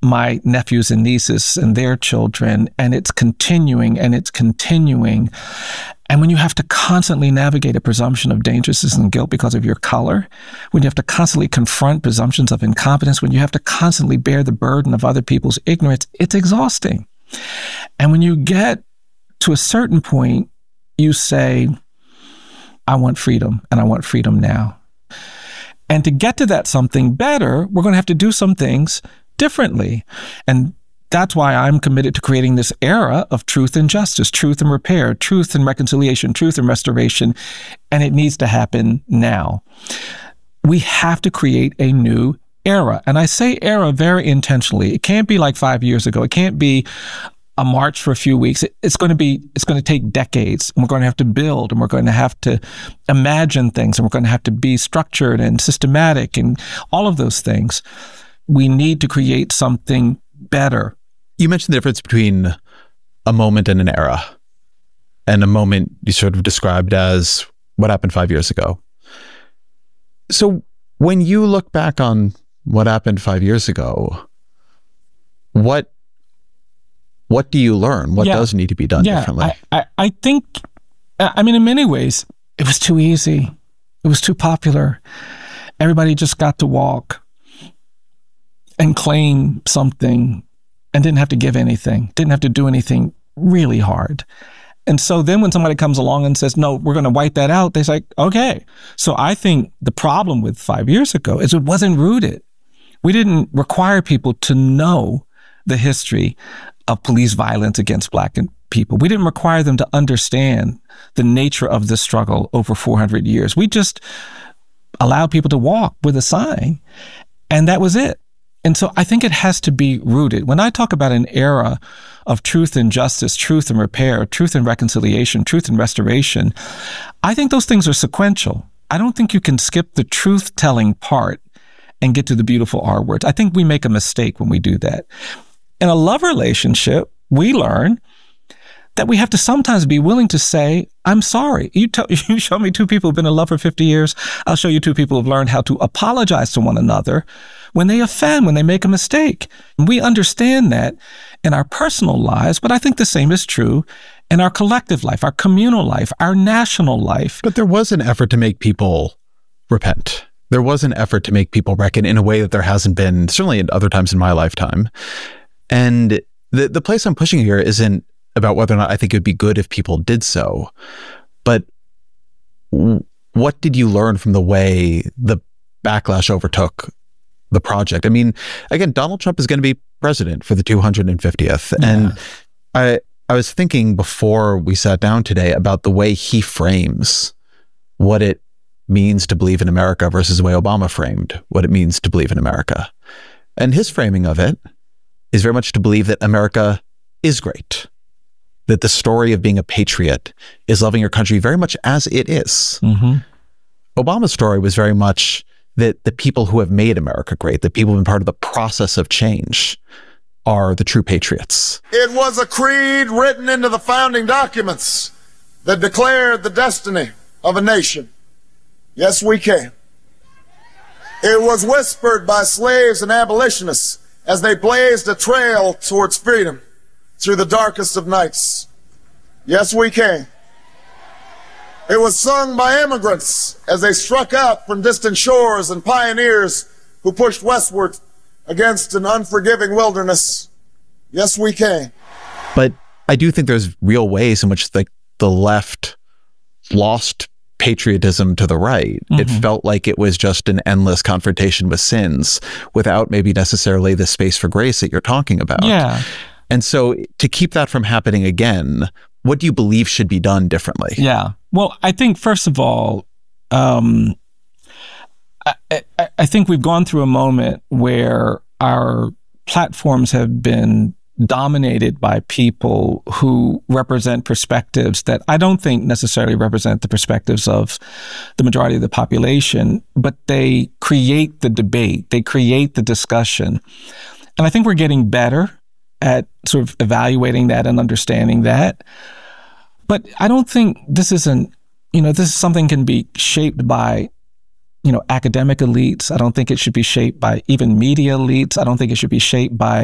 my nephews and nieces and their children, and it's continuing and it's continuing. And when you have to constantly navigate a presumption of dangerousness and guilt because of your color, when you have to constantly confront presumptions of incompetence, when you have to constantly bear the burden of other people's ignorance, it's exhausting. And when you get to a certain point, you say, I want freedom, and I want freedom now. And to get to that something better, we're going to have to do some things differently. And that's why I'm committed to creating this era of truth and justice, truth and repair, truth and reconciliation, truth and restoration. And it needs to happen now. We have to create a new era. And I say era very intentionally. It can't be like 5 years ago. It can't be a march for a few weeks. It's going to take decades. And we're going to have to build, and we're going to have to imagine things, and we're going to have to be structured and systematic and all of those things. We need to create something better. You mentioned the difference between a moment and an era, and a moment you sort of described as what happened 5 years ago. So when you look back on what happened 5 years ago, what do you learn? What does need to be done differently? I think, in many ways, it was too easy. It was too popular. Everybody just got to walk and claim something and didn't have to give anything, didn't have to do anything really hard. And so then when somebody comes along and says, no, we're going to wipe that out, they say, okay. So I think the problem with 5 years ago is it wasn't rooted. We didn't require people to know the history of police violence against Black people. We didn't require them to understand the nature of the struggle over 400 years. We just allowed people to walk with a sign, and that was it. And so I think it has to be rooted. When I talk about an era of truth and justice, truth and repair, truth and reconciliation, truth and restoration, I think those things are sequential. I don't think you can skip the truth-telling part and get to the beautiful R words. I think we make a mistake when we do that. In a love relationship, we learn that we have to sometimes be willing to say, I'm sorry. You show me two people who've been in love for 50 years. I'll show you two people who've learned how to apologize to one another when they offend, when they make a mistake. And we understand that in our personal lives, but I think the same is true in our collective life, our communal life, our national life. But there was an effort to make people repent. There was an effort to make people reckon in a way that there hasn't been, certainly at other times in my lifetime. And the place I'm pushing here isn't about whether or not I think it would be good if people did so, but what did you learn from the way the backlash overtook the project? I mean, again, Donald Trump is going to be president for the 250th. Yeah. And I was thinking before we sat down today about the way he frames what it means to believe in America versus the way Obama framed what it means to believe in America. And his framing of it is very much to believe that America is great, that the story of being a patriot is loving your country very much as it is. Mm-hmm. Obama's story was very much that the people who have made America great, the people who have been part of the process of change, are the true patriots. It was a creed written into the founding documents that declared the destiny of a nation. Yes, we can. It was whispered by slaves and abolitionists as they blazed a trail towards freedom through the darkest of nights. Yes, we can. It was sung by immigrants as they struck out from distant shores and pioneers who pushed westward against an unforgiving wilderness. Yes, we can. But I do think there's real ways in which the left lost patriotism to the right. Mm-hmm. It felt like it was just an endless confrontation with sins without maybe necessarily the space for grace that you're talking about. Yeah. And so to keep that from happening again, what do you believe should be done differently? Yeah. Well, I think, first of all, I think we've gone through a moment where our platforms have been dominated by people who represent perspectives that I don't think necessarily represent the perspectives of the majority of the population, but they create the debate, they create the discussion. And I think we're getting better at sort of evaluating that and understanding that. But I don't think this is something can be shaped by, academic elites. I don't think it should be shaped by even media elites. I don't think it should be shaped by